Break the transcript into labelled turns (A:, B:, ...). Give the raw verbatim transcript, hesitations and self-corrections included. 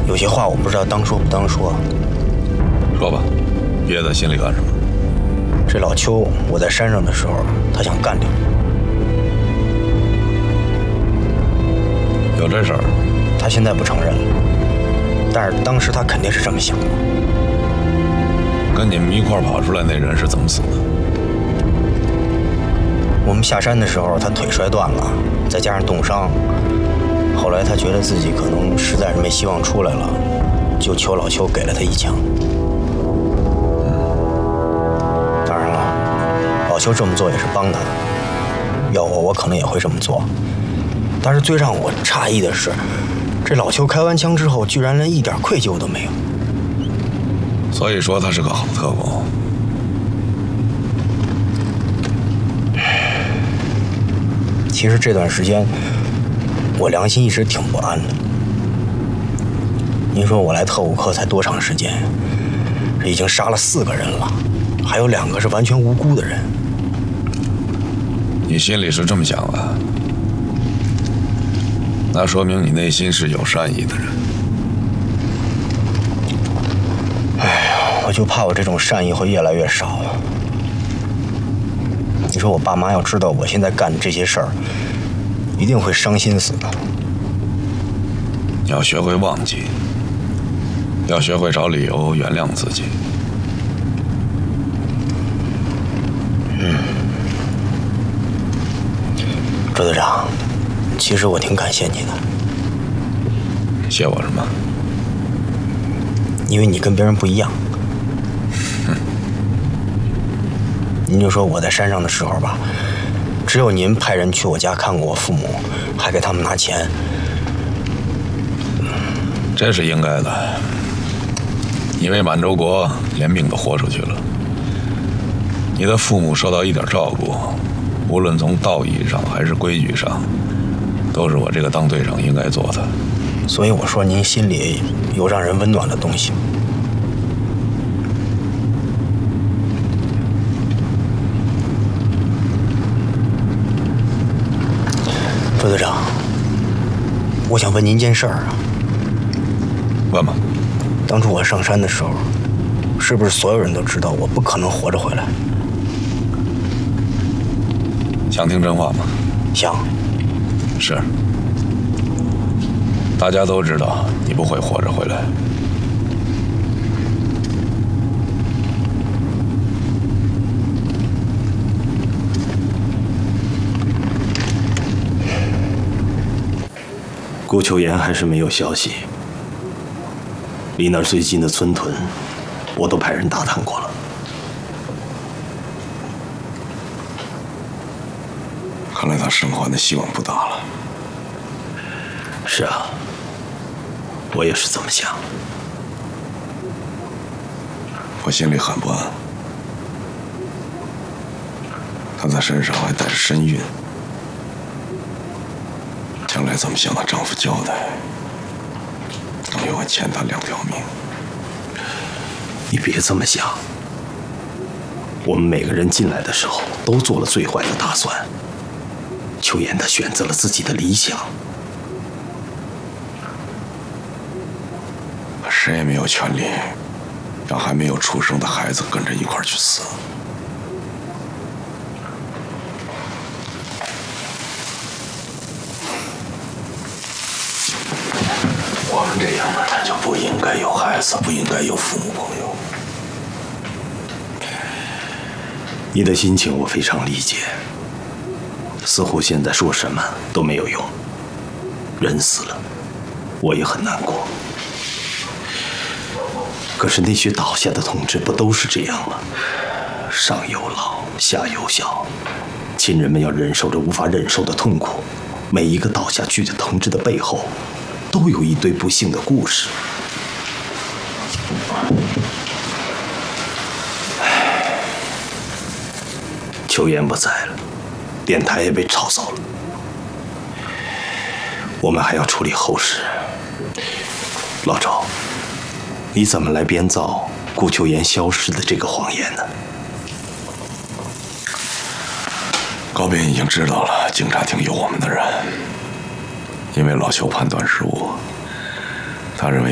A: 有些话我不知道当说不当说。
B: 说吧，憋在心里干什么？
A: 这老邱，我在山上的时候，他想干掉
B: 我。有这事儿？
A: 他现在不承认了，但是当时他肯定是这么想的。
B: 跟你们一块儿跑出来那人是怎么死的？
A: 我们下山的时候，他腿摔断了，再加上冻伤，后来他觉得自己可能实在是没希望出来了，就求老邱给了他一枪。当然了，老邱这么做也是帮他的，要我我可能也会这么做。但是最让我诧异的是，这老邱开完枪之后，居然连一点愧疚都没有。
B: 所以说他是个好特工。
A: 其实这段时间，我良心一直挺不安的。您说我来特务科才多长时间？这已经杀了四个人了，还有两个是完全无辜的人。
B: 你心里是这么想的？那说明你内心是有善意的人。
A: 哎呀，我就怕我这种善意会越来越少。你说我爸妈要知道我现在干这些事儿，一定会伤心死的。
B: 你要学会忘记，要学会找理由原谅自己。
A: 嗯，周队长，其实我挺感谢你的。
B: 谢我什么？
A: 因为你跟别人不一样。您就说我在山上的时候吧，只有您派人去我家看过我父母，还给他们拿钱。
B: 这是应该的。你为满洲国连命都豁出去了，你的父母受到一点照顾，无论从道义上还是规矩上，都是我这个当队长应该做的。
A: 所以我说您心里有让人温暖的东西。周队长，我想问您件事儿啊。
B: 问吧。
A: 当初我上山的时候，是不是所有人都知道我不可能活着回来？
B: 想听真话吗？
A: 想。
B: 是。大家都知道你不会活着回来。
C: 顾秋言还是没有消息。离那儿最近的村屯，我都派人打探过了。
B: 看来他生还的希望不大了。
C: 是啊，我也是这么想。
B: 我心里很不安。他在身上还带着身孕。将来怎么向她丈夫交代？等于我欠她两条命。
C: 你别这么想。我们每个人进来的时候都做了最坏的打算。秋妍她选择了自己的理想。
B: 谁也没有权利让还没有出生的孩子跟着一块儿去死。我们这样的人就不应该有孩子，不应该有父母朋友。
C: 你的心情我非常理解，似乎现在说什么都没有用。人死了，我也很难过。可是那些倒下的同志不都是这样吗？上有老，下有小，亲人们要忍受着无法忍受的痛苦。每一个倒下去的同志的背后，都有一堆不幸的故事。秋妍不在了，电台也被抄走了，我们还要处理后事。老周，你怎么来编造顾秋妍消失的这个谎言呢？
B: 高斌已经知道了警察厅有我们的人，因为老邱判断失误，他认为